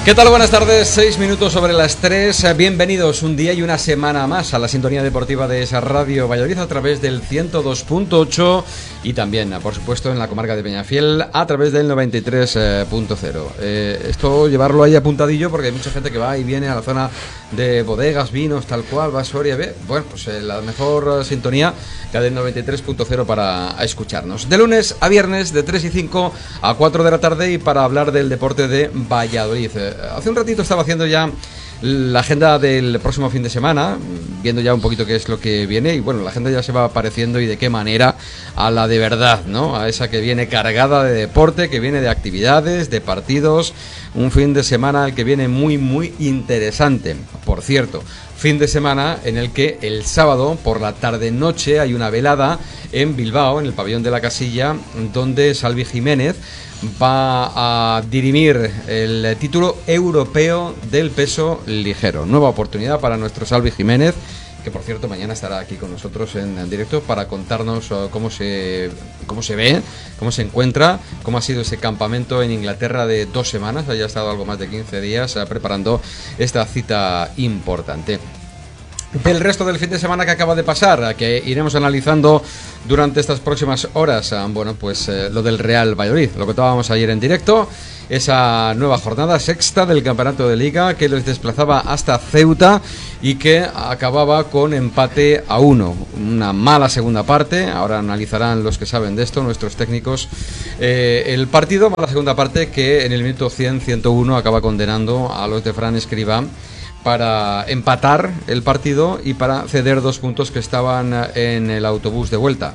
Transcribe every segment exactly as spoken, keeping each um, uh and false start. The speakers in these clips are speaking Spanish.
¿Qué tal? Buenas tardes, seis minutos sobre las tres. Bienvenidos un día y una semana más a la sintonía deportiva de esa Radio Valladolid a través del ciento dos punto ocho y también, por supuesto, en la comarca de Peñafiel a través del noventa y tres punto cero. Eh, esto llevarlo ahí apuntadillo porque hay mucha gente que va y viene a la zona de bodegas, vinos, tal cual, va a Soria, ve. Bueno, pues eh, la mejor sintonía, la del noventa y tres punto cero para escucharnos. De lunes a viernes, de tres y cinco a cuatro de la tarde y para hablar del deporte de Valladolid. Hace un ratito estaba haciendo ya la agenda del próximo fin de semana, viendo ya un poquito qué es lo que viene, y bueno, la agenda ya se va apareciendo y de qué manera a la de verdad, ¿no? A esa que viene cargada de deporte, que viene de actividades, de partidos, un fin de semana que viene muy, muy interesante. Por cierto, fin de semana en el que el sábado por la tarde-noche hay una velada en Bilbao, en el pabellón de la Casilla, donde Salvi Jiménez va a dirimir el título europeo del peso ligero. Nueva oportunidad para nuestro Salvi Jiménez, que por cierto mañana estará aquí con nosotros en, en directo para contarnos uh, cómo se cómo se ve, cómo se encuentra, cómo ha sido ese campamento en Inglaterra de dos semanas. Haya estado algo más de quince días uh, preparando esta cita importante. Del resto del fin de semana que acaba de pasar, que iremos analizando durante estas próximas horas, bueno, pues eh, lo del Real Valladolid, lo contábamos ayer en directo, esa nueva jornada sexta del campeonato de Liga que les desplazaba hasta Ceuta y que acababa con empate a uno, una mala segunda parte. Ahora analizarán los que saben de esto, nuestros técnicos, eh, el partido, mala segunda parte que en el minuto cien, ciento uno acaba condenando a los de Fran Escribá para empatar el partido y para ceder dos puntos que estaban en el autobús de vuelta.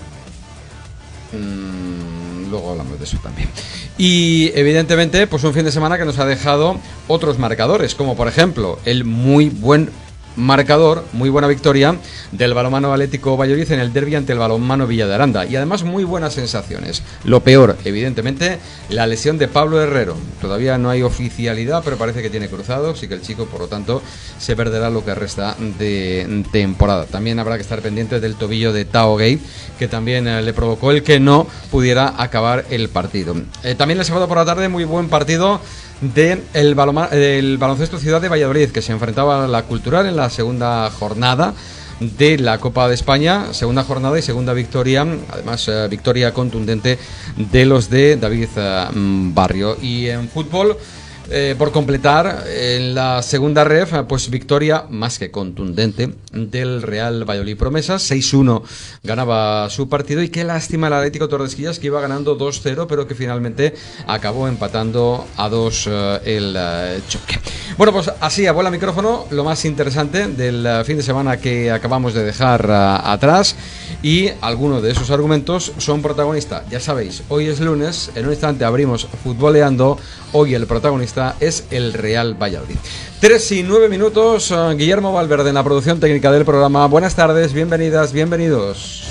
Mm, luego hablamos de eso también. Y evidentemente, pues un fin de semana que nos ha dejado otros marcadores, como por ejemplo el muy buen marcador, muy buena victoria del balonmano Atlético Valladolid en el derbi ante el balonmano Villa de Aranda, y además muy buenas sensaciones. Lo peor, evidentemente, la lesión de Pablo Herrero. Todavía no hay oficialidad, pero parece que tiene cruzado, así que el chico, por lo tanto, se perderá lo que resta de temporada. También habrá que estar pendiente del tobillo de Tao Gay, que también eh, le provocó el que no pudiera acabar el partido. Eh, también el sábado por la tarde, muy buen partido del de baloma, el baloncesto Ciudad de Valladolid, que se enfrentaba a la Cultural en la segunda jornada de la Copa de España, segunda jornada y segunda victoria, además eh, victoria contundente de los de David eh, Barrio. Y en fútbol, eh, por completar, en la segunda ref, pues victoria más que contundente del Real Valladolid Promesas, seis uno ganaba su partido, y qué lástima el Atlético Tordesillas, que iba ganando dos cero, pero que finalmente acabó empatando a dos uh, el uh, choque. Bueno, pues así, a bola micrófono, lo más interesante del uh, fin de semana que acabamos de dejar uh, atrás, y algunos de esos argumentos son protagonistas. Ya sabéis, hoy es lunes, en un instante abrimos Futboleando. Hoy el protagonista es el Real Valladolid. Tres y nueve minutos, uh, Guillermo Valverde en la producción técnica del programa. Buenas tardes, bienvenidas, bienvenidos.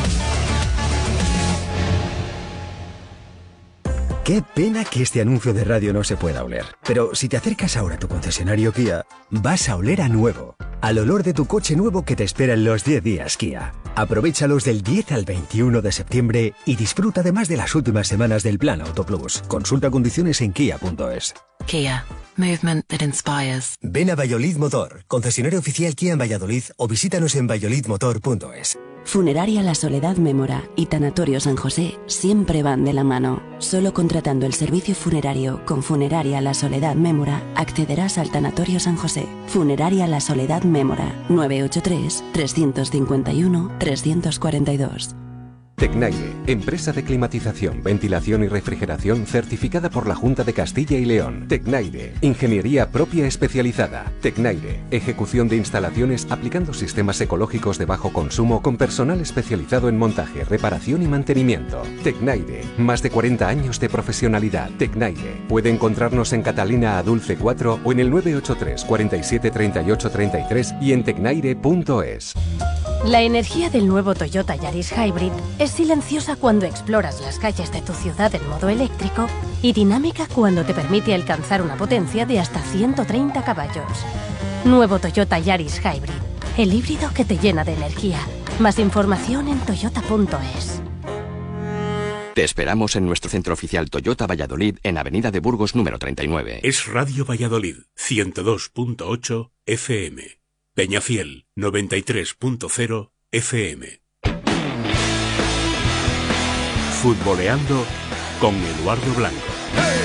Qué pena que este anuncio de radio no se pueda oler. Pero si te acercas ahora a tu concesionario Kia, vas a oler a nuevo. Al olor de tu coche nuevo que te espera en los diez días Kia. Aprovéchalos del diez al veintiuno de septiembre y disfruta además de las últimas semanas del Plan Auto Plus. Consulta condiciones en kia punto es. Kia. Movement that inspires. Ven a Valladolid Motor, concesionario oficial Kia en Valladolid, o visítanos en valladolid motor punto es. Funeraria La Soledad Mémora y Tanatorio San José siempre van de la mano. Solo contratando el servicio funerario con Funeraria La Soledad Mémora accederás al Tanatorio San José. Funeraria La Soledad Mémora, nueve ocho tres, tres cinco uno, tres cuatro dos. Tecnaire, empresa de climatización, ventilación y refrigeración certificada por la Junta de Castilla y León. Tecnaire, ingeniería propia especializada. Tecnaire, ejecución de instalaciones aplicando sistemas ecológicos de bajo consumo con personal especializado en montaje, reparación y mantenimiento. Tecnaire, más de cuarenta años de profesionalidad. Tecnaire, puede encontrarnos en Catalina Adulce cuatro o en el nueve ocho tres, cuarenta y siete, treinta y ocho, treinta y tres y en tecnaire punto es. La energía del nuevo Toyota Yaris Hybrid es silenciosa cuando exploras las calles de tu ciudad en modo eléctrico y dinámica cuando te permite alcanzar una potencia de hasta ciento treinta caballos. Nuevo Toyota Yaris Hybrid, el híbrido que te llena de energía. Más información en toyota punto es. Te esperamos en nuestro centro oficial Toyota Valladolid en Avenida de Burgos número treinta y nueve. Es Radio Valladolid, ciento dos punto ocho F M. Peñafiel, noventa y tres punto cero F M. Futboleando con Eduardo Blanco.